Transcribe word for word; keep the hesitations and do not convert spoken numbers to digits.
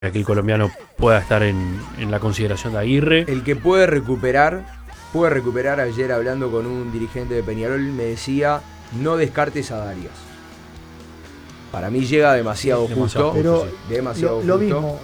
que el colombiano pueda estar en, en la consideración de Aguirre. El que puede recuperar, puede recuperar, ayer hablando con un dirigente de Peñarol, me decía, no descartes a Darias. Para mí llega demasiado, Demasiado justo, Pero demasiado lo, lo justo. mismo.